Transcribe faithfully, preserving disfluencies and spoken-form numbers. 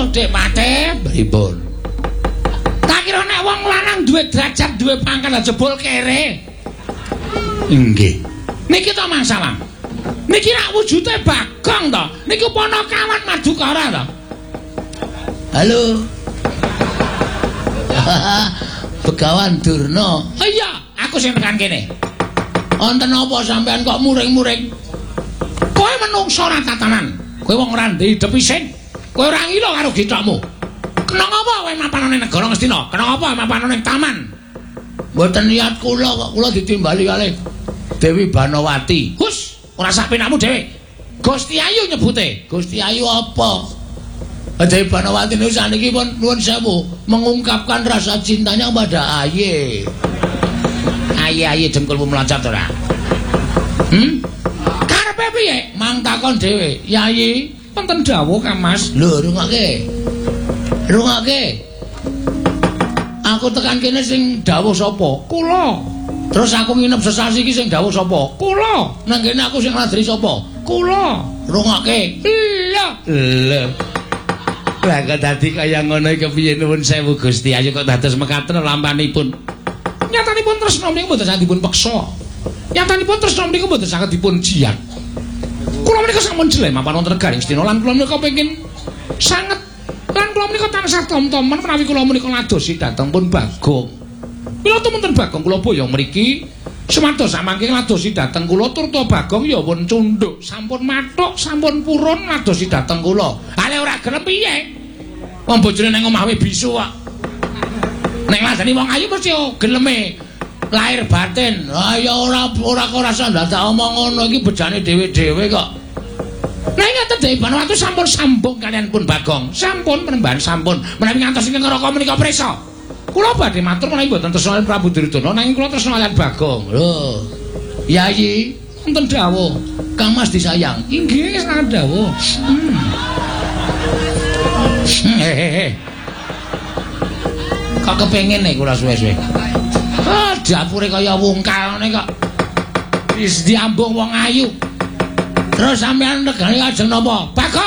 Dik Pate, pripun? Tak kira nek wong lanang duwe derajat, duwe pangkat jebul kere. Nggih. Niki to Mang Sawang. Niki rak wujude Bagong to. Niku Panakawan Madukara to. Halo. Begawan Durna. Oh iya, aku sing tekan kene. Wonten apa sampean kok muring-muring? Kowe menungso ora tatanan. Kowe wong ora ndek hidup isin. Kowe ora ngilo karo githokmu. Kena apa kowe mapanane negara Ngastina? Kena apa mapanane taman? Mboten niat kula kok kula ditimbali kalih Dewi Banowati. Hus, ora sak penakmu dhewe. Gusti Ayu nyebute. Gusti Ayu apa? Dewi Banowati niku saniki pun nuwun sewu mengungkapkan rasa cintanya pada Aye. Aye-aye jengkulmu melocot ora? Hmm? Karepe piye? Mang takon dhewe. Yayi, wonten dawuh Kang Mas. Lho, rungokke. Rungokke. Aku tekan kene sing dawuh sapa? Kula. Terus aku nginep sesasi iki sing dawuh sapa? Kula. Nang kene aku sing ngladri sapa? Kula. Rungokke. Iya. Lho. Lah kok dadi kaya ngono iki kepiye nuwun sewu Gusti Ayu kok dados mekaten lampanipun. Nyatanipun tresna menika mboten saged dipun peksa. Nyatanipun tresna menika mboten saged dipun jiat. Kula menika sampun jelem mapan wonten Negaring Astina lan kula menika pengin sanget lan kula menika tansah tom-toman menawi kula menika ladosi dhateng pun Bagong. Kula temen Bagong kula boyong mriki sumantos samangke ladosi dhateng kula turta Bagong ya pun cundhuk, sampun mathuk, sampun purun ladosi dhateng kula. Ale ora gelem piye? Wong bojone nang omah bisu kok. Nek ladani wong ayu mesti geleme lahir batin. Lah ya ora ora kok rasa ndak tak omong ngono iki bejane dhewe-dhewe kok. Nah ingatan Dewi Banowati sampun sambung kalian pun Bagong. Sampun penembahan sampun. Menawi ngantos ingkang ngraka menika prisa. Kula badhe matur menawi mboten tresna Prabu Duryudana nanging kula tresna kalian Bagong. Lho. Yayi, wonten dawuh Kang Mas disayang. Inggih sangat dawuh. Hmm. Hehehe. Kok kepengin nek kula suwe-suwe. Ah, dapure kaya wungkal ngene kok. Wis diambung wong ayu. Terus sampean negane ajeng napa? Bagong